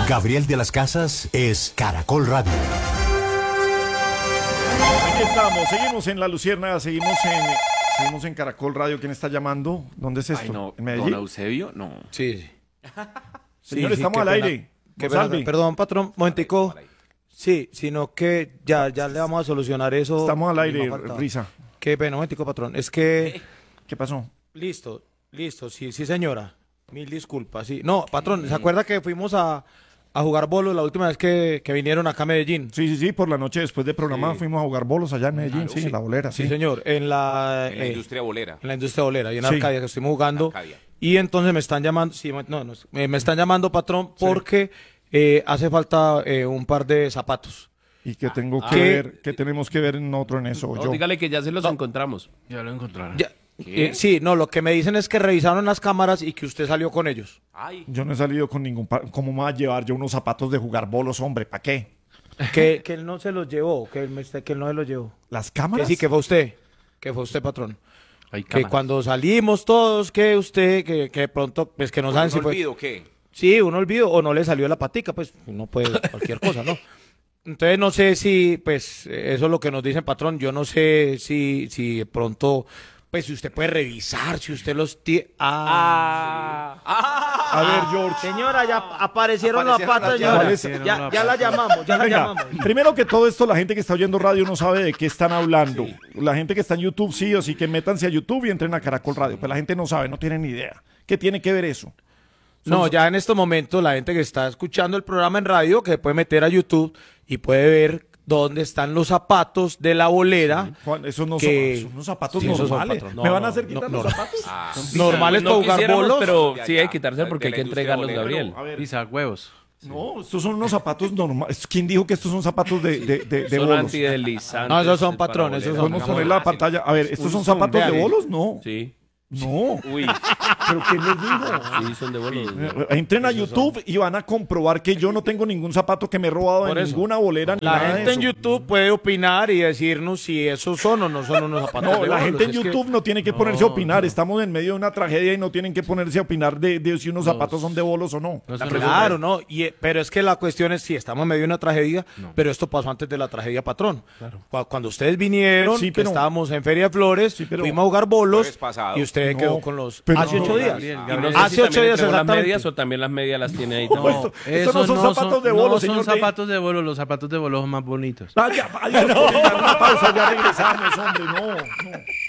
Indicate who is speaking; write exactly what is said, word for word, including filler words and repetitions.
Speaker 1: Gabriel de las Casas es Caracol Radio.
Speaker 2: Aquí estamos, seguimos en La Luciérnaga, seguimos en, seguimos en Caracol Radio. ¿Quién está llamando? ¿Dónde es esto?
Speaker 3: Ay, no,
Speaker 2: ¿En Medellín?
Speaker 3: ¿Don Eusebio? No.
Speaker 4: Sí, sí.
Speaker 2: Señor,
Speaker 4: Sí, sí,
Speaker 2: estamos
Speaker 4: qué
Speaker 2: al
Speaker 4: pena,
Speaker 2: aire.
Speaker 4: qué
Speaker 2: Gonzalvi.
Speaker 4: pena, perdón, patrón, momentico. Sí, sino que ya, ya le vamos a solucionar eso.
Speaker 2: Estamos al aire,
Speaker 4: No faltaba.
Speaker 2: Risa.
Speaker 4: Qué pena, momentico, patrón. Es que...
Speaker 2: ¿Qué pasó?
Speaker 4: Listo, listo, sí, sí, señora. Mil disculpas, sí. No, patrón, ¿se acuerda que fuimos a, a jugar bolos la última vez que, que vinieron acá a Medellín?
Speaker 2: Sí, sí, sí, por la noche después del programa
Speaker 4: Sí.
Speaker 2: fuimos a jugar bolos allá en Medellín, sí, en la bolera, sí.
Speaker 4: Sí, señor, en la...
Speaker 3: En la
Speaker 4: eh,
Speaker 3: industria bolera.
Speaker 4: En la industria bolera y en
Speaker 2: Sí.
Speaker 4: Arcadia, que estuvimos jugando.
Speaker 3: Arcadia.
Speaker 4: Y entonces me están llamando, sí, no, no, me, me están llamando, patrón, porque eh, hace falta eh, un par de zapatos.
Speaker 2: Y que tengo que
Speaker 4: ¿Qué?
Speaker 2: ver, que tenemos que ver en otro en eso,
Speaker 5: No,
Speaker 2: yo.
Speaker 5: dígale que ya se los encontramos.
Speaker 6: Ya lo encontraron.
Speaker 4: Ya, eh, sí, no, lo que me dicen es que revisaron las cámaras y que usted salió con ellos.
Speaker 3: Ay.
Speaker 2: Yo no he salido con ningún... pa- ¿Cómo me va a llevar yo unos zapatos de jugar bolos, hombre? ¿Para qué?
Speaker 4: Que, que él no se los llevó, que él, me- que él no se los llevó.
Speaker 2: ¿Las
Speaker 4: Que
Speaker 2: cámaras?
Speaker 4: sí, que fue usted, que fue usted, patrón.
Speaker 6: Hay
Speaker 4: Que
Speaker 6: cámaras.
Speaker 4: cuando salimos todos, que usted, que, que de pronto, pues que no saben si
Speaker 3: ¿Un
Speaker 4: fue...
Speaker 3: olvido qué?
Speaker 4: Sí, un olvido o no le salió la patica, pues no puede cualquier cosa, ¿no? Entonces no sé si, pues, eh, eso es lo que nos dicen, patrón. Yo no sé si, si de pronto, pues, si usted puede revisar, si usted los tiene. Ah.
Speaker 2: A ver, George.
Speaker 4: Señora, ya aparecieron,
Speaker 3: Aparecieron
Speaker 4: las patas,
Speaker 3: las
Speaker 4: señora.
Speaker 2: llaves.
Speaker 4: Ya, ya la llamamos, ya la
Speaker 2: Venga,
Speaker 4: llamamos.
Speaker 2: primero que todo esto, la gente que está oyendo radio no sabe de qué están hablando. La gente que está en YouTube sí o sí, que métanse a YouTube y entren a Caracol Radio. Pero la gente no sabe, no tiene ni idea. ¿Qué tiene que ver eso?
Speaker 4: No, ya en estos momentos la gente que está escuchando el programa en radio, que puede meter a YouTube y puede ver dónde están los zapatos de la bolera.
Speaker 2: Juan, esos no
Speaker 4: Que-
Speaker 2: son, son unos zapatos
Speaker 4: Sí, esos son,
Speaker 2: normales.
Speaker 4: patrón. No,
Speaker 2: ¿Me van
Speaker 4: no,
Speaker 2: a hacer
Speaker 4: no,
Speaker 2: quitar
Speaker 4: no,
Speaker 2: los
Speaker 4: no.
Speaker 2: zapatos?
Speaker 3: Ah.
Speaker 4: Normales
Speaker 5: No
Speaker 4: para jugar
Speaker 5: quisiéramos,
Speaker 4: bolos.
Speaker 5: pero
Speaker 3: Ya,
Speaker 5: sí
Speaker 3: ya.
Speaker 5: hay que quitarse
Speaker 3: De
Speaker 5: porque hay
Speaker 3: la
Speaker 5: que
Speaker 3: industria
Speaker 5: entregarlos,
Speaker 3: bolera.
Speaker 5: Gabriel.
Speaker 2: A ver,
Speaker 6: Pisa huevos.
Speaker 2: no, estos son unos zapatos normales. ¿Quién dijo que estos son zapatos de, de, de, de
Speaker 5: Son
Speaker 2: bolos?
Speaker 5: antideslizantes.
Speaker 4: No, esos son
Speaker 5: para
Speaker 4: patrones, esos
Speaker 5: bolera.
Speaker 4: son-
Speaker 2: Podemos
Speaker 4: Digamos,
Speaker 2: poner la
Speaker 3: fácil.
Speaker 2: pantalla. A ver, ¿estos
Speaker 4: Un
Speaker 2: son
Speaker 4: zoom,
Speaker 2: zapatos de
Speaker 4: vean.
Speaker 2: bolos? No.
Speaker 5: Sí.
Speaker 2: No.
Speaker 5: Uy,
Speaker 2: ¿Pero quién les dijo?
Speaker 5: sí, son de bolos.
Speaker 2: Eh, Entren a YouTube y van a comprobar que yo no tengo ningún zapato que me he robado
Speaker 4: Por
Speaker 2: en
Speaker 4: eso.
Speaker 2: ninguna bolera. ni
Speaker 4: La
Speaker 2: nada de
Speaker 4: gente en
Speaker 2: eso.
Speaker 4: YouTube puede opinar y decirnos si esos son o no son unos zapatos
Speaker 2: No,
Speaker 4: de
Speaker 2: la
Speaker 4: bolos.
Speaker 2: gente en
Speaker 4: Es que-
Speaker 2: YouTube no tiene que ponerse a opinar. Estamos en medio de una tragedia y no tienen que ponerse a opinar de, de si unos zapatos son de bolos o no.
Speaker 6: No son
Speaker 4: Claro, no, y, eh, pero es que la cuestión es si estamos en medio de una tragedia, pero esto pasó antes de la tragedia, patrón. Cu- Cuando ustedes vinieron,
Speaker 2: Sí,
Speaker 4: que
Speaker 2: pero-
Speaker 4: estábamos en Feria de Flores,
Speaker 2: Sí, pero-
Speaker 4: fuimos a jugar bolos
Speaker 3: Jueves pasado.
Speaker 4: y usted
Speaker 2: No,
Speaker 4: quedó con los...
Speaker 2: pero
Speaker 4: hace
Speaker 2: no,
Speaker 4: ocho días.
Speaker 6: Gabriel,
Speaker 5: Y
Speaker 6: Gabriel.
Speaker 5: no sé
Speaker 4: Hace
Speaker 5: si
Speaker 4: ocho
Speaker 5: también
Speaker 4: días
Speaker 5: entregó las
Speaker 4: exactamente.
Speaker 5: medias o también las medias las tiene ahí.
Speaker 2: No,
Speaker 5: también.
Speaker 2: esto- estos no son zapatos de bolos,
Speaker 6: no
Speaker 2: señor
Speaker 6: son
Speaker 2: D.
Speaker 6: zapatos de bolos, los zapatos de bolos son más bonitos.
Speaker 2: Ah, ya, adiós, una pausa, ya regresamos, hombre, no, no.